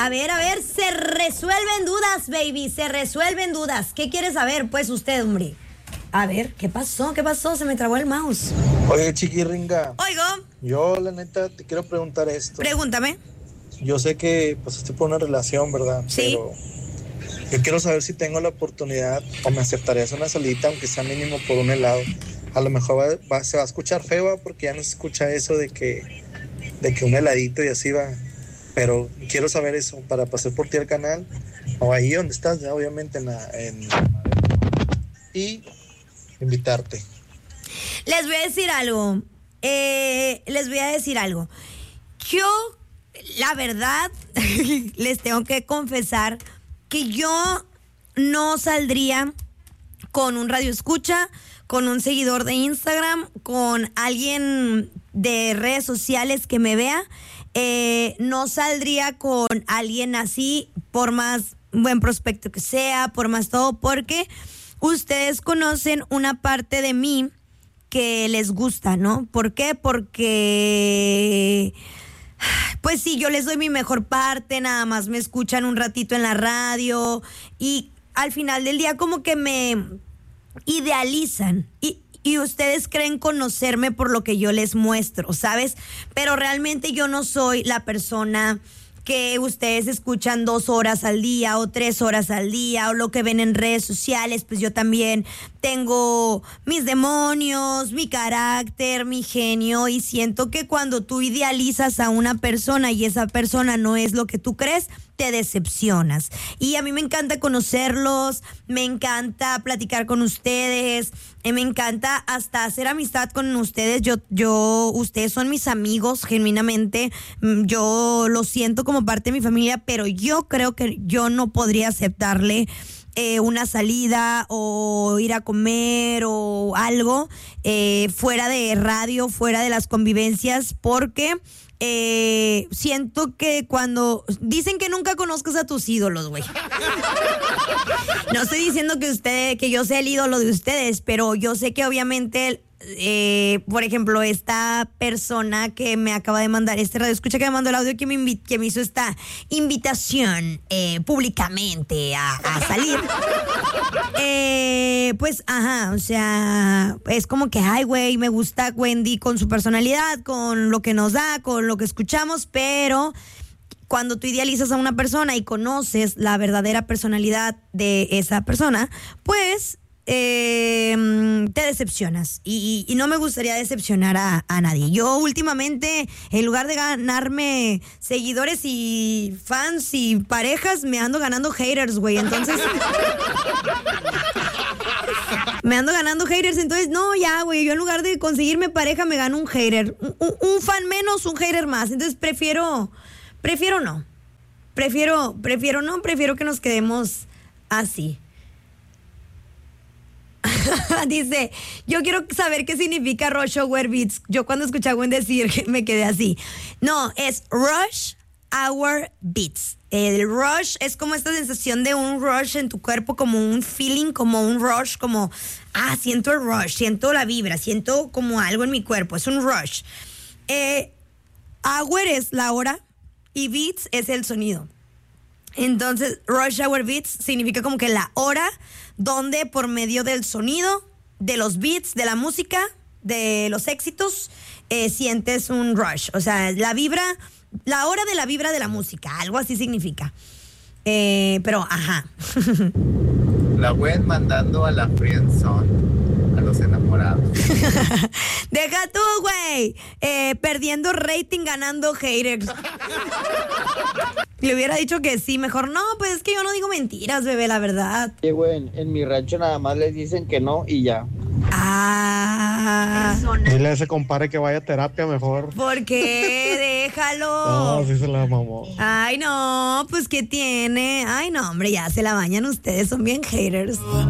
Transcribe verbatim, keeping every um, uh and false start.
a ver, a ver, se resuelven dudas, baby, se resuelven dudas. ¿Qué quiere saber, pues, usted, hombre? A ver, ¿qué pasó? ¿Qué pasó? Se me trabó el mouse. Oye, chiquirringa. Oigo. Yo, la neta, te quiero preguntar esto. Pregúntame. Yo sé que pasaste por una relación, ¿verdad? Sí. Pero yo quiero saber si tengo la oportunidad o me aceptarías una salita, aunque sea mínimo por un helado. A lo mejor va, va, se va a escuchar feo, ¿va? Porque ya no se escucha eso de que, de que un heladito y así va. Pero quiero saber eso para pasar por ti al canal o ahí donde estás, ya, obviamente en la, en... y invitarte. Les voy a decir algo. Eh, les voy a decir algo. Yo, la verdad, les tengo que confesar que yo no saldría con un radio escucha, con un seguidor de Instagram, con alguien de redes sociales que me vea. Eh, no saldría con alguien así, por más buen prospecto que sea, por más todo, porque ustedes conocen una parte de mí que les gusta, ¿no? ¿Por qué? Porque, pues sí, yo les doy mi mejor parte, nada más me escuchan un ratito en la radio y al final del día como que me idealizan y, y ustedes creen conocerme por lo que yo les muestro, ¿sabes? Pero realmente yo no soy la persona que ustedes escuchan dos horas al día o tres horas al día o lo que ven en redes sociales. Pues yo también tengo mis demonios, mi carácter, mi genio, y siento que cuando tú idealizas a una persona y esa persona no es lo que tú crees, te decepcionas. Y a mí me encanta conocerlos, me encanta platicar con ustedes, eh, me encanta hasta hacer amistad con ustedes. Yo, yo, ustedes son mis amigos, genuinamente. Yo lo siento como parte de mi familia, pero yo creo que yo no podría aceptarle eh, una salida o ir a comer o algo eh, fuera de radio, fuera de las convivencias, porque Eh, siento que cuando dicen que nunca conozcas a tus ídolos, güey. No estoy diciendo que usted, que yo sea el ídolo de ustedes, pero yo sé que obviamente, eh, por ejemplo, esta persona que me acaba de mandar este radio escucha que me mandó el audio que me, invi- que me hizo esta invitación eh, públicamente a, a salir. Eh, pues, ajá, o sea, es como que, ay, güey, me gusta Wendy con su personalidad, con lo que nos da, con lo que escuchamos, pero cuando tú idealizas a una persona y conoces la verdadera personalidad de esa persona, pues eh, te decepcionas. Y, y no me gustaría decepcionar a, a nadie. Yo últimamente, en lugar de ganarme seguidores y fans y parejas, me ando ganando haters, güey. Entonces me ando ganando haters, entonces no, ya, güey, yo en lugar de conseguirme pareja me gano un hater, un, un, un fan menos, un hater más. Entonces prefiero, prefiero no, prefiero, prefiero no, prefiero que nos quedemos así. Dice, yo quiero saber qué significa Rush Hour Beats. Yo cuando escuché a Gwen decir que me quedé así. No, es Rush Hour Beats. El rush es como esta sensación de un rush en tu cuerpo, como un feeling, como un rush, como, ah, siento el rush, siento la vibra, siento como algo en mi cuerpo, es un rush. Eh, hour es la hora y beats es el sonido. Entonces, Rush Hour Beats significa como que la hora donde por medio del sonido, de los beats, de la música, de los éxitos, eh, sientes un rush. O sea, la vibra... La hora de la vibra de la música, algo así significa. Eh, pero, ajá. La Gwen mandando a la friendzone a los enamorados. Deja tú, güey. Eh, perdiendo rating, ganando haters. Le hubiera dicho que sí, mejor no, pues es que yo no digo mentiras, bebé, la verdad. Sí, güey, en mi rancho nada más les dicen que no y ya. Ah. Dile a ese compadre que vaya a terapia mejor. ¿Por qué? Déjalo. No, sí se la mamó. Ay, no, pues ¿qué tiene? Ay, no, hombre, ya se la bañan ustedes, son bien haters.